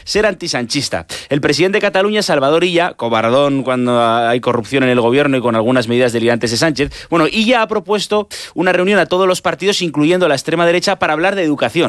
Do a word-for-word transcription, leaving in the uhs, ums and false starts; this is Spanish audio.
ser antisanchista. El presidente de Cataluña, Salvador Illa, cobardón cuando hay corrupción en el gobierno y con algunas medidas delirantes de Sánchez, bueno, Illa ha propuesto una reunión a todos los partidos, incluyendo a la extrema derecha, para hablar de educación.